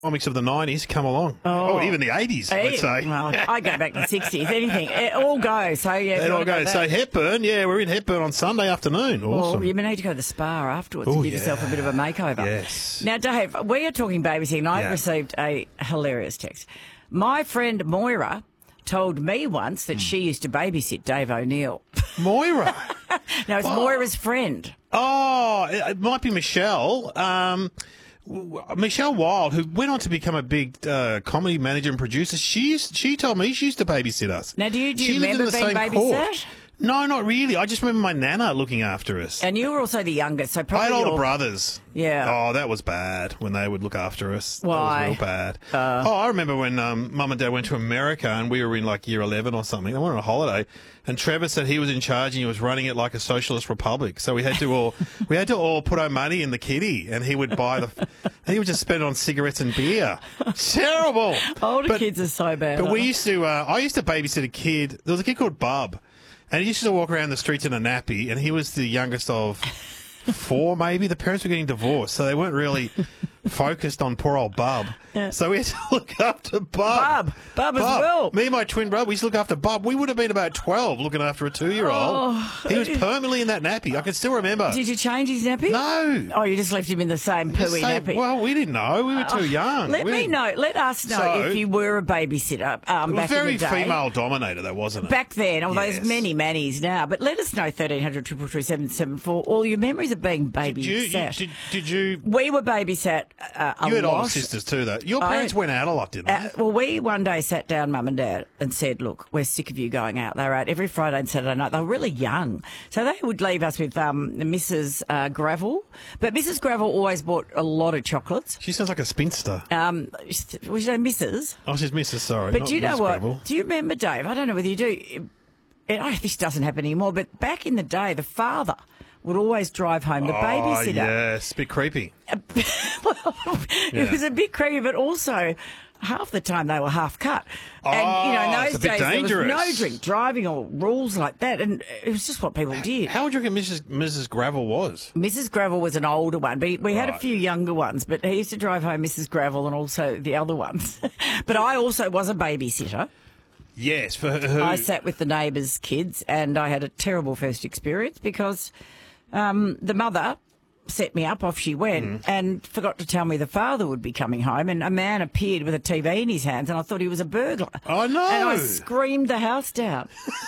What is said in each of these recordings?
comics of the 90s come along. Oh, even the 80s, let's say. Well, I go back to the 60s, anything. It all goes. So, yeah. It all goes. So Hepburn, we're in Hepburn on Sunday afternoon. Awesome. Well, you may need to go to the spa afterwards and give yourself a bit of a makeover. Yes. Now, Dave, we are talking babysitting, and I received a hilarious text. My friend Moira told me once that she used to babysit Dave O'Neill. Moira? No, it's Moira's friend. Oh, it might be Michelle. Michelle Wilde, who went on to become a big comedy manager and producer, she told me she used to babysit us. Now, do you she remember lived in the being same babysat? court. No, not really. I just remember my nana looking after us. And you were also the youngest, so I probably had older brothers. Yeah. Oh, that was bad when they would look after us. Why? That was real bad. I remember when Mum and Dad went to America and we were in like year 11 or something. They went on a holiday and Trevor said he was in charge and he was running it like a socialist republic. So we had to all put our money in the kitty and he would he would just spend it on cigarettes and beer. Terrible. Older kids are so bad. But we used to, I used to babysit a kid. There was a kid called Bub. And he used to walk around the streets in a nappy, and he was the youngest of 4, maybe. The parents were getting divorced, so they weren't really focused on poor old Bub. Yeah. So we had to look after Bub. Bub as well. Me and my twin brother, we used to look after Bub. We would have been about 12 looking after a 2-year-old. Oh. He was permanently in that nappy. I can still remember. Did you change his nappy? No. Oh, you just left him in the same pooey nappy. Well, we didn't know. We were too young. Let us know if you were a babysitter back in the day. Very female-dominated, though, wasn't it? Back then, although there's many Mannies now. But let us know, 1300 233 774, all your memories of being babysat. Did you... We were babysat a lot. You had older sisters too, though. Your parents went out a lot, didn't they? Well, we one day sat down, Mum and Dad, and said, look, we're sick of you going out. They were out every Friday and Saturday night. They were really young. So they would leave us with Mrs. Gravel. But Mrs. Gravel always bought a lot of chocolates. She sounds like a spinster. Was she Mrs.? Oh, she's Mrs., sorry. But do you know what? Gravel. Do you remember, Dave? I don't know whether you do. This doesn't happen anymore, but back in the day, the father would always drive home the babysitter. Yes, a bit creepy. It was a bit creepy, but also half the time they were half cut. And, in those days there was no drink driving or rules like that, and it was just what people did. How would you reckon Mrs. Gravel was? Mrs. Gravel was an older one. We had a few younger ones, but he used to drive home Mrs. Gravel and also the other ones. But I also was a babysitter. Yes, for who? I sat with the neighbours' kids, and I had a terrible first experience because the mother set me up, off she went, and forgot to tell me the father would be coming home, and a man appeared with a TV in his hands, and I thought he was a burglar. Oh, no. And I screamed the house down.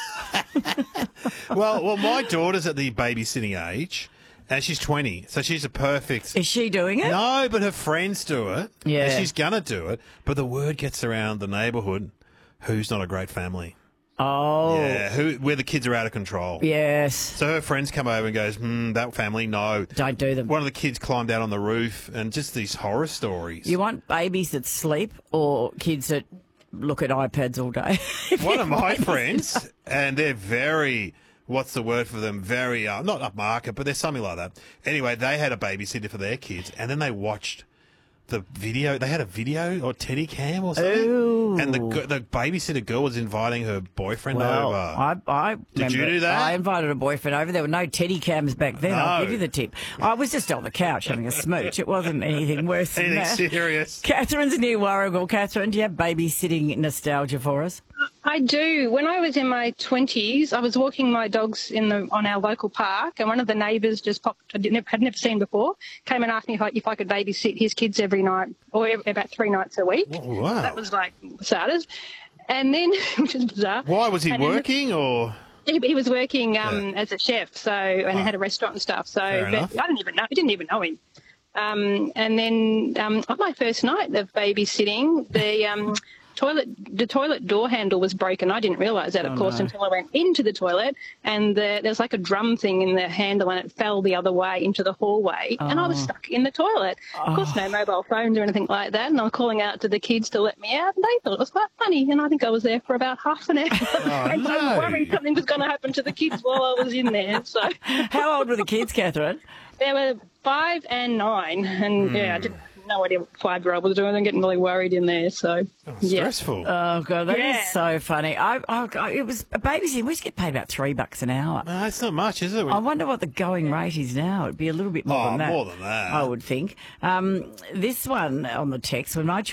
Well, my daughter's at the babysitting age, and she's 20, so she's a perfect... Is she doing it? No, but her friends do it. Yeah. And she's going to do it, but the word gets around the neighbourhood, who's not a great family. Oh. Yeah, where the kids are out of control. Yes. So her friends come over and goes, that family, no. Don't do them. One of the kids climbed out on the roof and just these horror stories. You want babies that sleep or kids that look at iPads all day? One of my friends, and they're very... What's the word for them? Very, not upmarket, but they're something like that. Anyway, they had a babysitter for their kids, and then they watched the video. They had a video or Teddy cam or something. Ooh. And the babysitter girl was inviting her boyfriend over. I Did you do that? I invited a boyfriend over. There were no Teddy cams back then. I'll give you the tip. I was just on the couch having a smooch. It wasn't anything worse than that. Anything serious? Catherine's near Warragul. Catherine, do you have babysitting nostalgia for us? I do. When I was in my 20s, I was walking my dogs on our local park, and one of the neighbours just popped, had never seen before, came and asked me if I could babysit his kids every night, or about 3 nights a week. Oh, wow. That was like starters. And then, which is bizarre. Why, was he working or...? He was working as a chef, and had a restaurant and stuff. So I didn't even know him. And then on my first night of babysitting, the toilet door handle was broken. I didn't realise that, of course, until I went into the toilet, and there's like a drum thing in the handle, and it fell the other way into the hallway, and I was stuck in the toilet. Of course, no mobile phones or anything like that, and I was calling out to the kids to let me out, and they thought it was quite funny, and I think I was there for about half an hour. And I was worried something was going to happen to the kids while I was in there. So, how old were the kids, Catherine? They were 5 and 9, and no idea what 5-year-old was doing. I'm getting really worried in there. So stressful. Oh God, that is so funny. It was a babysitting. We used to get paid about $3 an hour. No, it's not much, is it? I wonder what the going rate is now. It'd be a little bit more than that. More than that. I would think. This one on the text, when my